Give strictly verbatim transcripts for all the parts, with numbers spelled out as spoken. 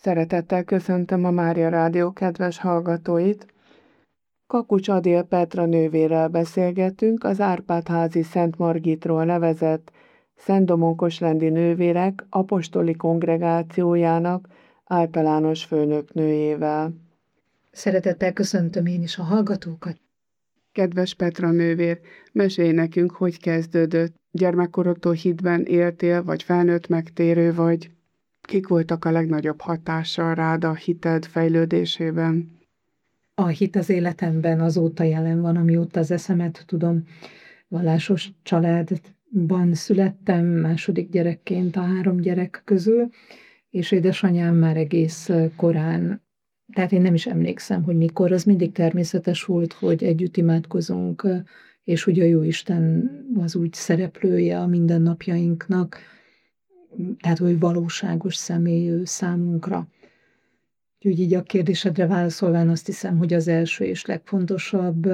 Szeretettel köszöntöm a Mária Rádió kedves hallgatóit. Kakucs Adél Petra nővérrel beszélgetünk az Árpád-házi Szent Margitról nevezett Szent Domonkoslendi Nővérek apostoli kongregációjának általános főnöknőjével. Szeretettel köszöntöm én is a hallgatókat. Kedves Petra nővér, mesélj nekünk, hogy kezdődött. Gyermekkorodtól hitben éltél, vagy felnőtt megtérő vagy? Kik voltak a legnagyobb hatással rád a hited fejlődésében? A hit az életemben azóta jelen van, amióta az eszemet tudom. Vallásos családban születtem, második gyerekként a három gyerek közül, és édesanyám már egész korán, tehát én nem is emlékszem, hogy mikor, az mindig természetes volt, hogy együtt imádkozunk, és hogy a Jóisten az úgy szereplője a mindennapjainknak, tehát hogy valóságos személy ő számunkra. Úgyhogy így a kérdésedre válaszolván azt hiszem, hogy az első és legfontosabb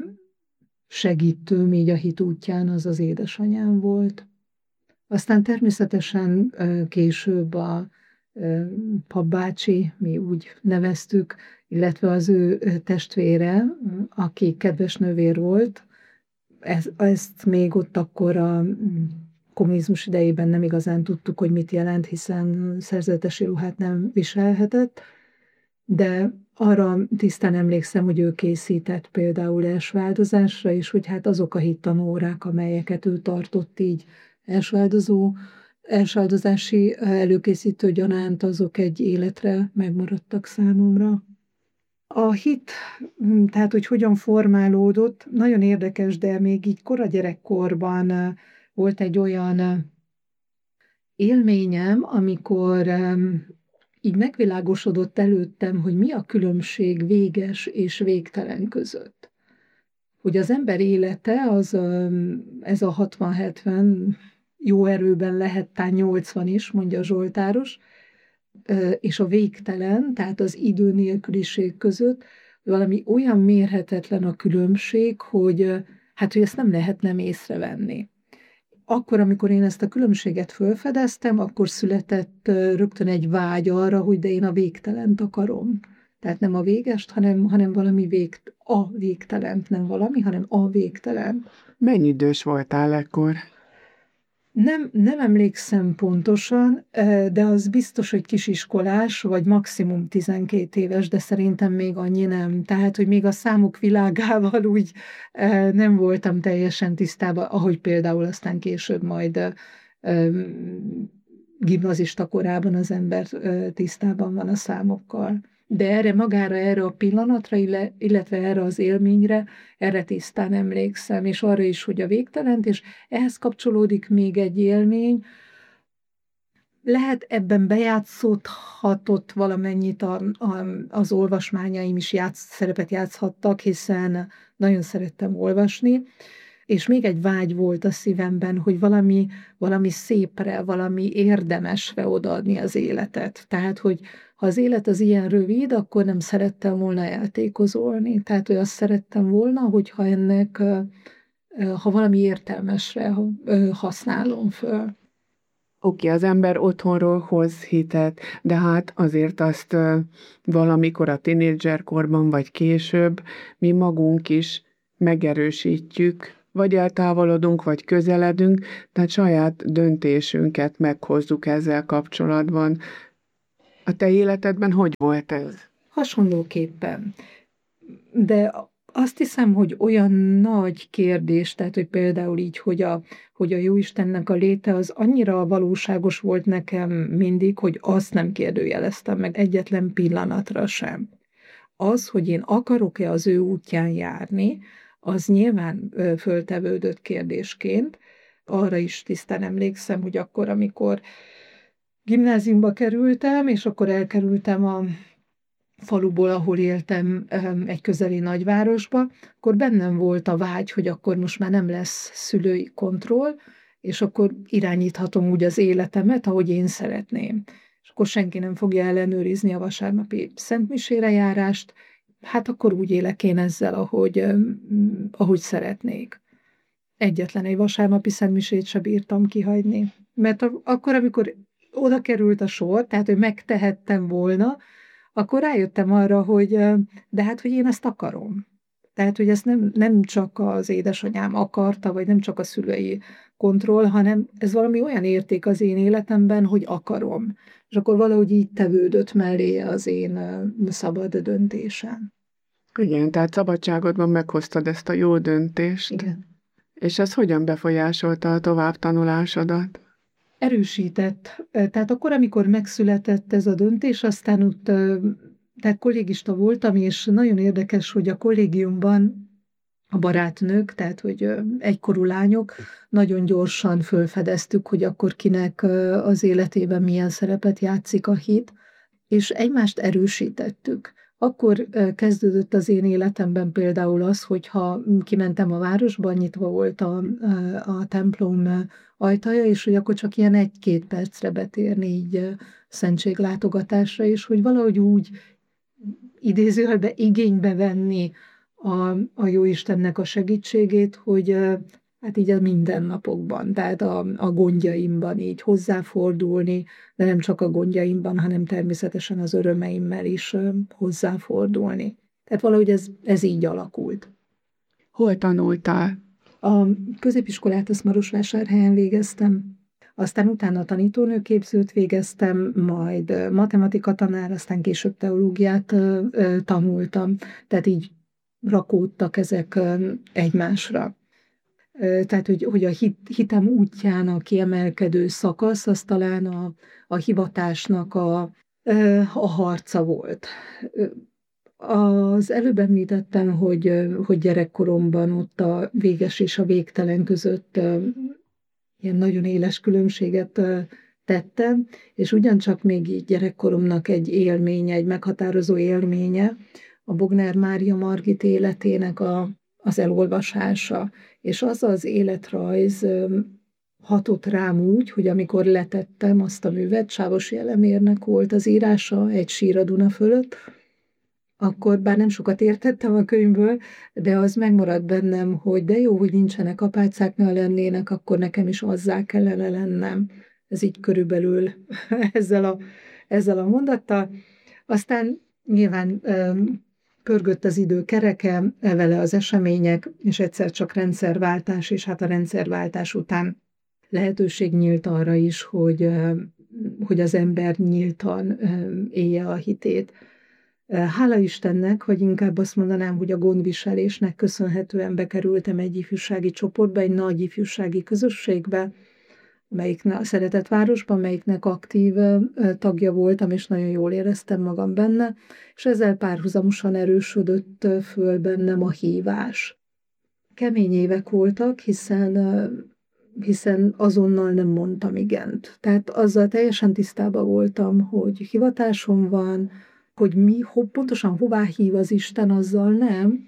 segítőm így a hit útján az az édesanyám volt. Aztán természetesen később a papbácsi, mi úgy neveztük, illetve az ő testvére, aki kedves nővér volt, ezt még ott akkor a kommunizmus idejében nem igazán tudtuk, hogy mit jelent, hiszen szerzetesi ruhát nem viselhetett, de arra tisztán emlékszem, hogy ő készített például elsváldozásra, és hogy hát azok a hittanórák, amelyeket ő tartott így elsváldozó, elsváldozási előkészítő gyanánt, azok egy életre megmaradtak számomra. A hit, tehát hogy hogyan formálódott, nagyon érdekes, de még így kora gyerekkorban volt egy olyan élményem, amikor így megvilágosodott előttem, hogy mi a különbség véges és végtelen között. Hogy az ember élete, az ez a hatvan-hetven, jó erőben lehet tán nyolcvan is, mondja Zsoltáros, és a végtelen, tehát az idő nélküliség között valami olyan mérhetetlen a különbség, hogy hát, hogy ezt nem lehet nem észrevenni. Akkor, amikor én ezt a különbséget felfedeztem, akkor született rögtön egy vágy arra, hogy de én a végtelent akarom. Tehát nem a végest, hanem, hanem valami vég, a végtelent, nem valami, hanem a végtelen. Mennyi idős voltál ekkor? Nem, nem emlékszem pontosan, de az biztos, hogy kisiskolás, vagy maximum tizenkét éves, de szerintem még annyi nem. Tehát, hogy még a számok világával úgy nem voltam teljesen tisztában, ahogy például aztán később majd gimnazista korában az ember tisztában van a számokkal. De erre magára, erre a pillanatra, illetve erre az élményre, erre tisztán emlékszem, és arra is, hogy a végtelent, és ehhez kapcsolódik még egy élmény. Lehet ebben bejátszódhatott valamennyit a, a, az olvasmányaim is játsz, szerepet játszhattak, hiszen nagyon szerettem olvasni, és még egy vágy volt a szívemben, hogy valami, valami szépre, valami érdemesre odaadni az életet. Tehát, hogy ha az élet az ilyen rövid, akkor nem szerettem volna eltékozolni. Tehát, hogy azt szerettem volna, hogyha ennek, ha valami értelmesre használom föl. Oké, az ember otthonról hoz hitet, de hát azért azt valamikor a tinédzserkorban, vagy később mi magunk is megerősítjük, vagy eltávolodunk, vagy közeledünk, tehát saját döntésünket meghozzuk ezzel kapcsolatban. A te életedben hogy volt ez? Hasonlóképpen. De azt hiszem, hogy olyan nagy kérdés, tehát, hogy például így, hogy a, hogy a Jóistennek a léte az annyira valóságos volt nekem mindig, hogy azt nem kérdőjeleztem meg egyetlen pillanatra sem. Az, hogy én akarok-e az ő útján járni, az nyilván föltevődött kérdésként. Arra is tisztán emlékszem, hogy akkor, amikor gimnáziumba kerültem, és akkor elkerültem a faluból, ahol éltem, egy közeli nagyvárosba, akkor bennem volt a vágy, hogy akkor most már nem lesz szülői kontroll, és akkor irányíthatom úgy az életemet, ahogy én szeretném. És akkor senki nem fogja ellenőrizni a vasárnapi szentmisére járást, hát akkor úgy élek én ezzel, ahogy, ahogy szeretnék. Egyetlen egy vasárnapi szentmisét se bírtam kihagyni. Mert akkor, amikor oda került a sor, tehát, hogy megtehettem volna, akkor rájöttem arra, hogy de hát, hogy én ezt akarom. Tehát, hogy ezt nem, nem csak az édesanyám akarta, vagy nem csak a szülei kontroll, hanem ez valami olyan érték az én életemben, hogy akarom. És akkor valahogy így tevődött mellé az én szabad döntésem. Igen, tehát szabadságodban meghoztad ezt a jó döntést. Igen. És ez hogyan befolyásolta a továbbtanulásodat? Erősített. Tehát akkor, amikor megszületett ez a döntés, aztán ott, tehát kollégista voltam, és nagyon érdekes, hogy a kollégiumban a barátnők, tehát hogy egykorú lányok, nagyon gyorsan fölfedeztük, hogy akkor kinek az életében milyen szerepet játszik a hit, és egymást erősítettük. Akkor kezdődött az én életemben például az, hogyha kimentem a városba, nyitva volt a, a templom ajtaja, és hogy akkor csak ilyen egy-két percre betérni így szentséglátogatásra, és hogy valahogy úgy idézőjelben igénybe venni a, a Jóistennek a segítségét, hogy hát így a mindennapokban, tehát a, a gondjaimban így hozzáfordulni, de nem csak a gondjaimban, hanem természetesen az örömeimmel is hozzáfordulni. Tehát valahogy ez, ez így alakult. Hol tanultál? A középiskolát azt Marosvásárhelyen végeztem, aztán utána tanítónőképzőt végeztem, majd matematika tanár, aztán később teológiát tanultam, tehát így rakódtak ezek egymásra. Tehát, hogy, hogy a hit, hitem útján a kiemelkedő szakasz, az talán a, a hivatásnak a, a harca volt. Az előbb említettem, hogy, hogy gyerekkoromban ott a véges és a végtelen között ilyen nagyon éles különbséget tettem, és ugyancsak még így gyerekkoromnak egy élménye, egy meghatározó élménye a Bognár Mária Margit életének a, az elolvasása. És az az életrajz hatott rám úgy, hogy amikor letettem azt a művet, Sávosi Elemérnek volt az írása, Egy sír a Duna fölött, akkor bár nem sokat értettem a könyvből, de az megmaradt bennem, hogy de jó, hogy nincsenek apácák, ne lennének, akkor nekem is azzá kellene lennem. Ez így körülbelül ezzel a, ezzel a mondattal. Aztán nyilván um, pörgött az idő kereke, vele az események, és egyszer csak rendszerváltás, és hát a rendszerváltás után lehetőség nyílt arra is, hogy, hogy az ember nyíltan élje a hitét. Hála Istennek, vagy inkább azt mondanám, hogy a gondviselésnek köszönhetően bekerültem egy ifjúsági csoportba, egy nagy ifjúsági közösségbe, melyiknek, a Szeretetvárosban, melyiknek aktív tagja voltam, és nagyon jól éreztem magam benne, és ezzel párhuzamosan erősödött föl bennem a hívás. Kemény évek voltak, hiszen, hiszen azonnal nem mondtam igent. Tehát azzal teljesen tisztában voltam, hogy hivatásom van, hogy mi, ho, pontosan hová hív az Isten, azzal nem,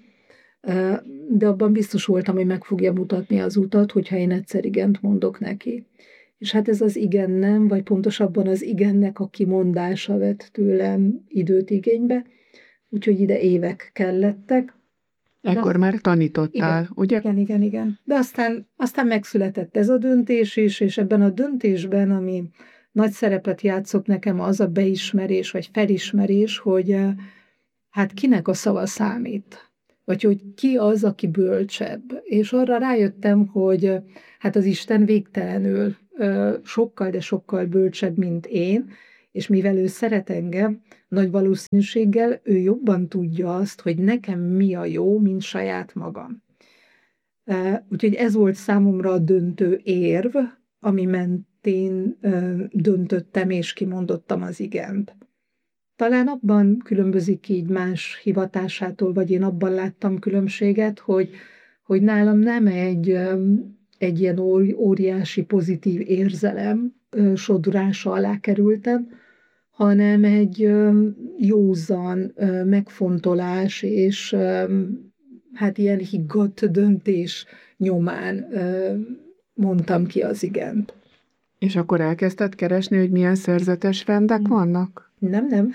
de abban biztos voltam, hogy meg fogja mutatni az utat, hogyha én egyszer igent mondok neki. És hát ez az igen nem, vagy pontosabban az igennek a kimondása vett tőlem időt igénybe, úgyhogy ide évek kellettek. Ekkor de, már tanítottál, igen, ugye? Igen, igen, igen. De aztán, aztán megszületett ez a döntés is, és ebben a döntésben, ami nagy szerepet játszok nekem, az a beismerés, vagy felismerés, hogy hát kinek a szava számít, vagy hogy ki az, aki bölcsebb. És arra rájöttem, hogy hát az Isten végtelenül sokkal, de sokkal bölcsebb, mint én, és mivel ő szeret engem, nagy valószínűséggel ő jobban tudja azt, hogy nekem mi a jó, mint saját magam. Úgyhogy ez volt számomra a döntő érv, ami mentén döntöttem és kimondottam az igent. Talán abban különbözik így más hivatásától, vagy én abban láttam különbséget, hogy, hogy nálam nem egy, egy ilyen óriási pozitív érzelem sodrása alá kerültem, hanem egy józan megfontolás és hát ilyen higgadt döntés nyomán mondtam ki az igent. És akkor elkezdted keresni, hogy milyen szerzetes rendek vannak? Nem, nem.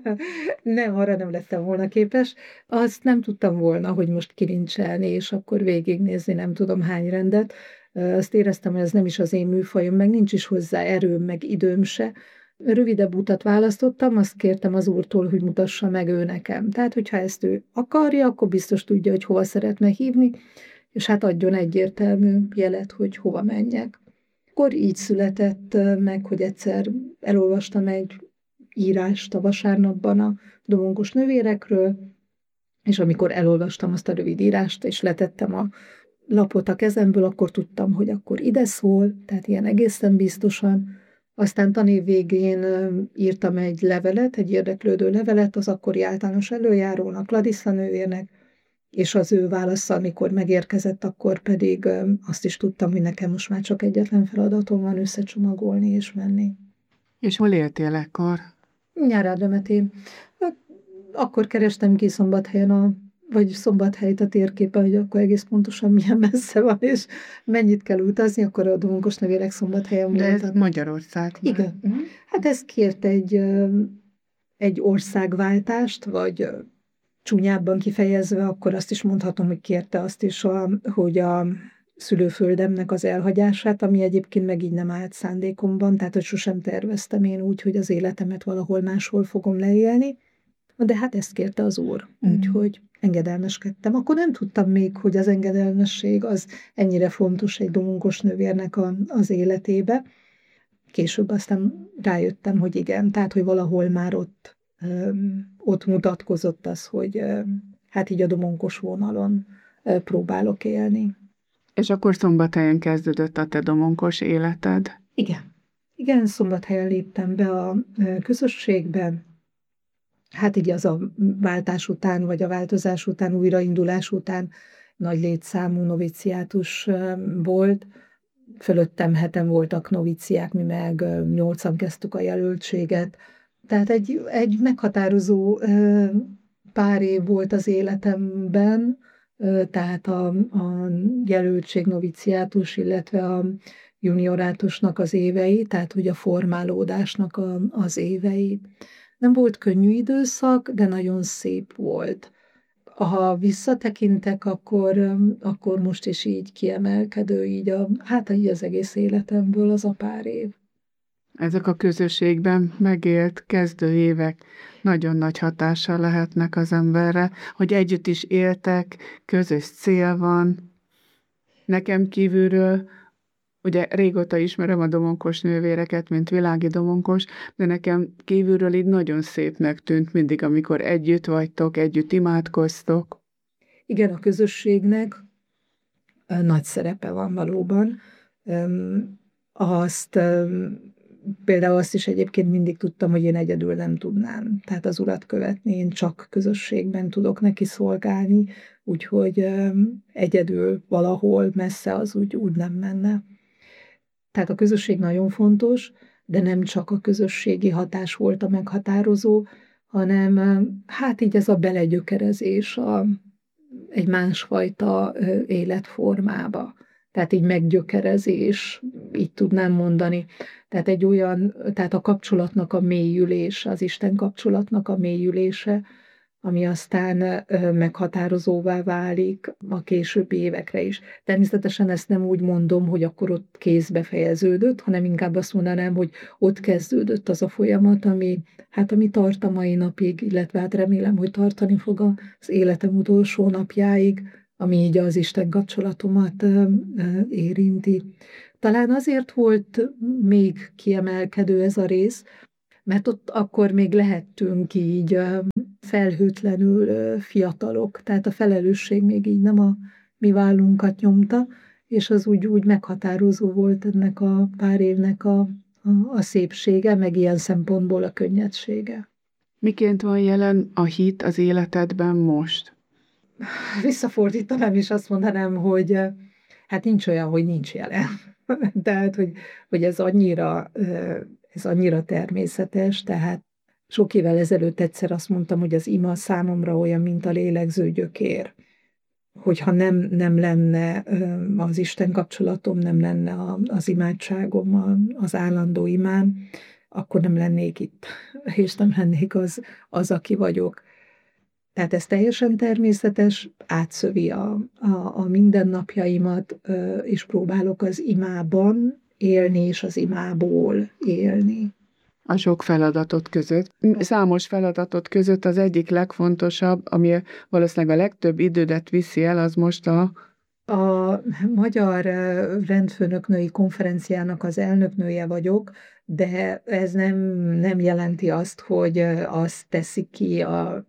Nem, arra nem lettem volna képes. Azt nem tudtam volna, hogy most kilincselni, és akkor végignézni nem tudom hány rendet. Azt éreztem, hogy ez nem is az én műfajom, meg nincs is hozzá erőm, meg időm se. Rövidebb utat választottam, azt kértem az úrtól, hogy mutassa meg ő nekem. Tehát, hogyha ezt ő akarja, akkor biztos tudja, hogy hova szeretne hívni, és hát adjon egyértelmű jelet, hogy hova menjek. Akkor így született meg, hogy egyszer elolvastam egy írást a vasárnapban a Domonkos nővérekről, és amikor elolvastam azt a rövid írást, és letettem a lapot a kezemből, akkor tudtam, hogy akkor ide szól, tehát ilyen egészen biztosan. Aztán tanév végén írtam egy levelet, egy érdeklődő levelet az akkori általános előjárónak, Larissa nővérnek, és az ő válasza, amikor megérkezett, akkor pedig azt is tudtam, hogy nekem most már csak egyetlen feladatom van, összecsomagolni és menni. És hol éltél ekkor? Nyárádemetén. Akkor kerestem ki Szombathelyen, a, vagy Szombathelyt a térképen, hogy akkor egész pontosan milyen messze van, és mennyit kell utazni, akkor a Domonkos nővérek Szombathelyen voltak. De ez voltak. Magyarország. Igen. Uh-huh. Hát ez kért egy, egy országváltást, vagy csúnyábban kifejezve, akkor azt is mondhatom, hogy kérte azt is, a, hogy a szülőföldemnek az elhagyását, ami egyébként meg így nem állt szándékomban, tehát hogy sosem terveztem én úgy, hogy az életemet valahol máshol fogom leélni, de hát ezt kérte az úr, mm. úgyhogy engedelmeskedtem. Akkor nem tudtam még, hogy az engedelmesség az ennyire fontos egy domonkos nővérnek a, az életébe. Később aztán rájöttem, hogy igen, tehát hogy valahol már ott ott mutatkozott az, hogy hát így a domonkos vonalon próbálok élni. És akkor Szombathelyen kezdődött a te domonkos életed? Igen. Igen, Szombathelyen léptem be a közösségbe. Hát így az a váltás után, vagy a változás után, újraindulás után nagy létszámú noviciátus volt. Fölöttem heten voltak noviciák, mi meg nyolcan kezdtük a jelöltséget. Tehát egy, egy meghatározó pár év volt az életemben, tehát a, a jelöltség, noviciátus, illetve a juniorátusnak az évei, tehát ugye a formálódásnak a, az évei. Nem volt könnyű időszak, de nagyon szép volt. Ha visszatekintek, akkor, akkor most is így kiemelkedő, így a, hát így az egész életemből az a pár év. Ezek a közösségben megélt kezdő évek nagyon nagy hatással lehetnek az emberre, hogy együtt is éltek, közös cél van. Nekem kívülről, ugye régóta ismerem a domonkos nővéreket, mint világi domonkos, de nekem kívülről így nagyon szépnek tűnt mindig, amikor együtt vagytok, együtt imádkoztok. Igen, a közösségnek nagy szerepe van valóban. Azt... Például azt is egyébként mindig tudtam, hogy én egyedül nem tudnám. Tehát az urat követni, én csak közösségben tudok neki szolgálni, úgyhogy egyedül valahol messze az úgy, úgy nem menne. Tehát a közösség nagyon fontos, de nem csak a közösségi hatás volt a meghatározó, hanem hát így ez a belegyökerezés a, egy másfajta életformába. Tehát így meggyökerezés, így tudnám mondani. Tehát egy olyan, tehát a kapcsolatnak a mélyülése, az Isten kapcsolatnak a mélyülése, ami aztán meghatározóvá válik a későbbi évekre is. Természetesen ezt nem úgy mondom, hogy akkor ott kézbe fejeződött, hanem inkább azt mondanám, hogy ott kezdődött az a folyamat, ami, hát ami tart a mai napig, illetve hát remélem, hogy tartani fog az életem utolsó napjáig, ami így az Isten kapcsolatomat érinti. Talán azért volt még kiemelkedő ez a rész, mert ott akkor még lehettünk így felhőtlenül fiatalok, tehát a felelősség még így nem a mi vállunkat nyomta, és az úgy, úgy meghatározó volt ennek a pár évnek a, a, a szépsége, meg ilyen szempontból a könnyedsége. Miként van jelen a hit az életedben most? Visszafordítanám, és azt mondanám, hogy hát nincs olyan, hogy nincs jelen. Tehát, hogy, hogy ez annyira, ez annyira természetes, tehát sok évvel ezelőtt egyszer azt mondtam, hogy az ima számomra olyan, mint a lélegző gyökér. Hogyha nem, nem lenne az Isten kapcsolatom, nem lenne az imádságom, az állandó imám, akkor nem lennék itt, és nem lennék az, az aki vagyok. Tehát ez teljesen természetes, átszövi a, a, a mindennapjaimat, és próbálok az imában élni, és az imából élni. A sok feladatot között. Számos feladatot között az egyik legfontosabb, ami valószínűleg a legtöbb idődet viszi el, az most a... A Magyar Rendfőnöknői Konferenciának az elnöknője vagyok, de ez nem, nem jelenti azt, hogy azt teszi ki a...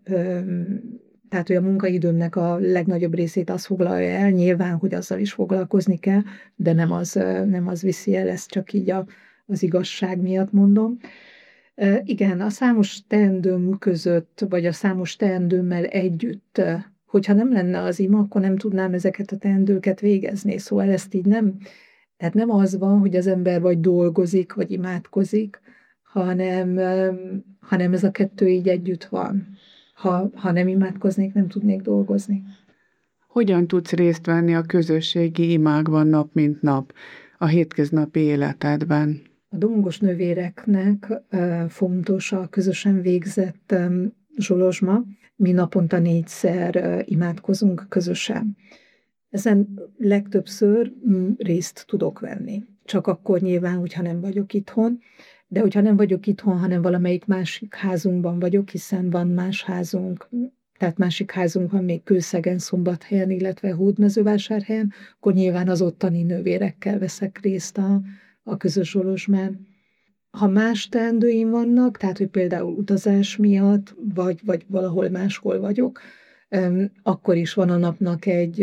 Tehát, hogy a munkaidőmnek a legnagyobb részét az foglalja el, nyilván, hogy azzal is foglalkozni kell, de nem az, nem az viszi el, ezt csak így a, az igazság miatt mondom. Igen, a számos teendőm között, vagy a számos teendőmmel együtt, hogyha nem lenne az ima, akkor nem tudnám ezeket a teendőket végezni. Szóval ezt így nem, tehát nem az van, hogy az ember vagy dolgozik, vagy imádkozik, hanem, hanem ez a kettő így együtt van. Ha, ha nem imádkoznék, nem tudnék dolgozni. Hogyan tudsz részt venni a közösségi imákban nap mint nap, a hétköznapi életedben? A domongos nővéreknek fontos a közösen végzett zsolozsma. Mi naponta négyszer imádkozunk közösen. Ezen legtöbbször részt tudok venni. Csak akkor nyilván, hogyha nem vagyok itthon. De hogyha nem vagyok itthon, hanem valamelyik másik házunkban vagyok, hiszen van más házunk, tehát másik házunk van még Kőszegen, Szombathelyen, illetve Hódmezővásárhelyen, akkor nyilván az ottani nővérekkel veszek részt a, a közös zsolozsmán. Ha más teendőim vannak, tehát hogy például utazás miatt, vagy, vagy valahol máshol vagyok, akkor is van a napnak egy,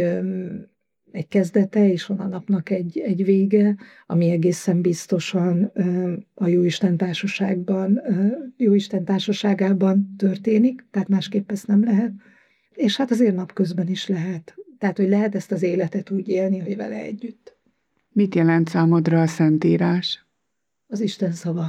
egy kezdete, és van a napnak egy, egy vége, ami egészen biztosan a Jóisten társaságban, Jóisten társaságában történik, tehát másképp ezt nem lehet. És hát azért napközben is lehet. Tehát, hogy lehet ezt az életet úgy élni, hogy vele együtt. Mit jelent számodra a Szentírás? Az Isten szava.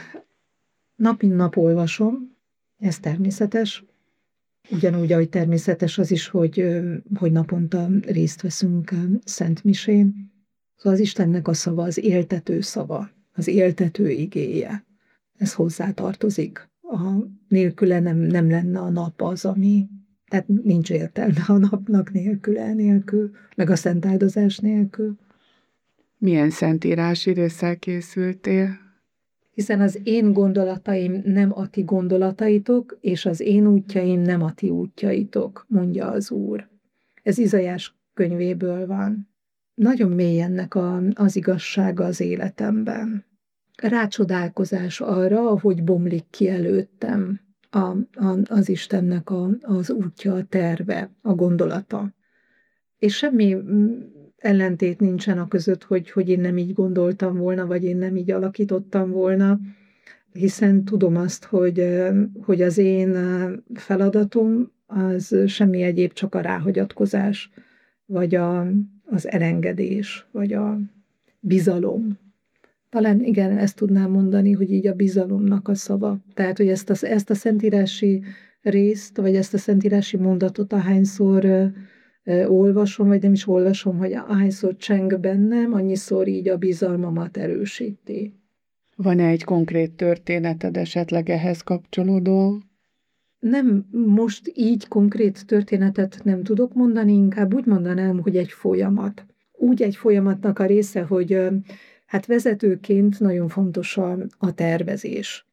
Nap mint nap olvasom, ez természetes. Ugyanúgy, ahogy természetes az is, hogy, hogy naponta részt veszünk szentmisén. Szóval az Istennek a szava, az éltető szava, az éltető igéje. Ez hozzá tartozik. A nélküle nem, nem lenne a nap az, ami... Tehát nincs értelme a napnak nélküle, nélkül, meg a szentáldozás nélkül. Milyen szentírási résszel készültél? Hiszen az én gondolataim nem a ti gondolataitok, és az én útjaim nem a ti útjaitok, mondja az Úr. Ez Izaiás könyvéből van. Nagyon mély ennek a, az igazsága az életemben. Rácsodálkozás arra, ahogy bomlik ki előttem a, a, az Istennek a, az útja, a terve, a gondolata. És semmi ellentét nincsen a között, hogy, hogy én nem így gondoltam volna, vagy én nem így alakítottam volna, hiszen tudom azt, hogy, hogy az én feladatom az semmi egyéb, csak a ráhagyatkozás, vagy a, az elengedés, vagy a bizalom. Talán igen, ezt tudnám mondani, hogy így a bizalomnak a szava. Tehát, hogy ezt a, ezt a szentírási részt, vagy ezt a szentírási mondatot ahányszor olvasom, vagy nem is olvasom, hogy ahányszor cseng bennem, annyiszor így a bizalmamat erősíti. Van-e egy konkrét történeted esetleg ehhez kapcsolódó? Nem, most így konkrét történetet nem tudok mondani, inkább úgy mondanám, hogy egy folyamat. Úgy egy folyamatnak a része, hogy hát vezetőként nagyon fontos a, a tervezés.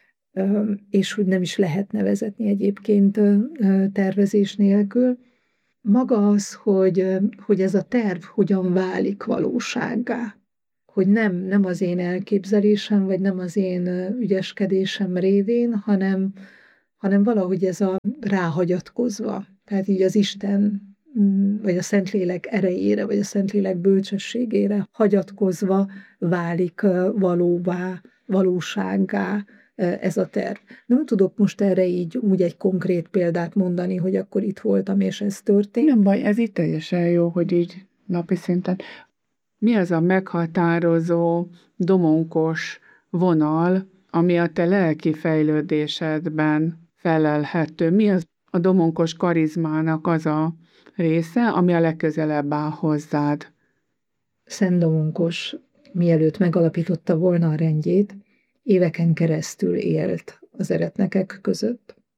És hogy nem is lehetne vezetni egyébként tervezés nélkül. Maga az, hogy, hogy ez a terv hogyan válik valósággá. Hogy nem, nem az én elképzelésem, vagy nem az én ügyeskedésem révén, hanem, hanem valahogy ez a ráhagyatkozva. Tehát így az Isten, vagy a Szentlélek erejére, vagy a Szentlélek bölcsességére hagyatkozva válik valóvá, valósággá ez a terv. Nem tudok most erre így úgy egy konkrét példát mondani, hogy akkor itt voltam, és ez történt. Nem baj, ez itt teljesen jó, hogy így napi szinten. Mi az a meghatározó, domonkos vonal, ami a te lelki fejlődésedben felelhető? Mi az a domonkos karizmának az a része, ami a legközelebb áll hozzád? Szent Domonkos, mielőtt megalapította volna a rendjét, éveken keresztül élt az eretnekek között.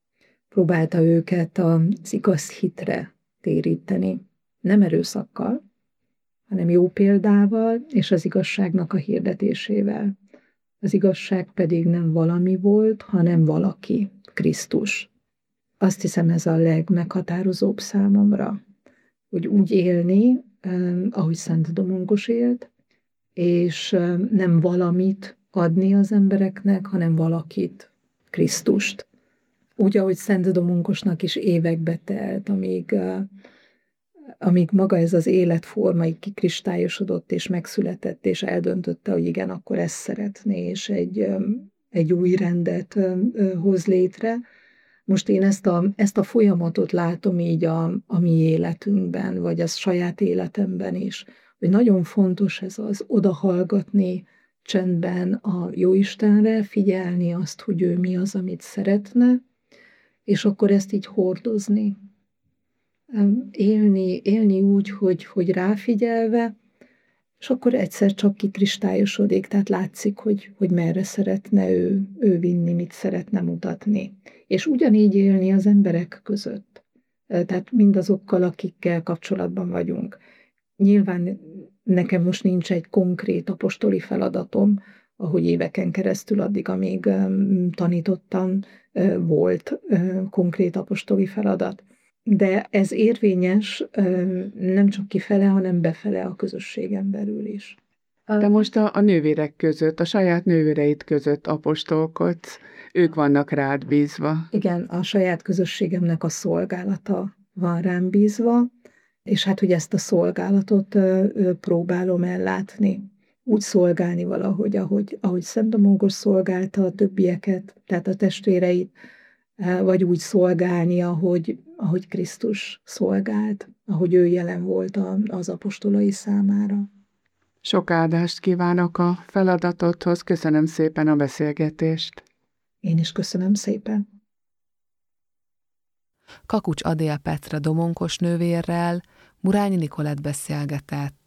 próbálta őket az igaz hitre téríteni. Nem erőszakkal, hanem jó példával és az igazságnak a hirdetésével. Az igazság pedig nem valami volt, hanem valaki, Krisztus. Azt hiszem, ez a legmeghatározóbb számomra, hogy úgy élni, ahogy Szent Domongos élt, és nem valamit adni az embereknek, hanem valakit, Krisztust. Úgy, ahogy Szent Domongosnak is évekbe telt, amíg, amíg maga ez az életforma így kikristályosodott, és megszületett, és eldöntötte, hogy igen, akkor ezt szeretné, és egy, egy új rendet hoz létre. Most én ezt a, ezt a folyamatot látom így a, a mi életünkben, vagy a saját életemben is, hogy nagyon fontos ez az odahallgatni csendben a Jóistenre, figyelni azt, hogy ő mi az, amit szeretne, és akkor ezt így hordozni. Élni, élni úgy, hogy, hogy ráfigyelve, és akkor egyszer csak kikristályosodik, tehát látszik, hogy, hogy merre szeretne ő, ő vinni, mit szeretne mutatni. És ugyanígy élni az emberek között. Tehát mindazokkal, akikkel kapcsolatban vagyunk. Nyilván nekem most nincs egy konkrét apostoli feladatom, ahogy éveken keresztül addig, amíg tanítottam, volt konkrét apostoli feladat. De ez érvényes nem csak kifele, hanem befele a közösségen belül is. De most a, a nővérek között, a saját nővéreid között apostolkodsz, ők vannak rád bízva. Igen, a saját közösségemnek a szolgálata van rám bízva, és hát, hogy ezt a szolgálatot próbálom ellátni. Úgy szolgálni valahogy, ahogy, ahogy Szent Domongos szolgálta a többieket, tehát a testvéreit, vagy úgy szolgálni, ahogy, ahogy Krisztus szolgált, ahogy ő jelen volt az apostolai számára. Sok áldást kívánok a feladatodhoz, köszönöm szépen a beszélgetést. Én is köszönöm szépen. Kakucs Adél Petra Domonkos nővérrel Murányi Nikolett beszélgetett.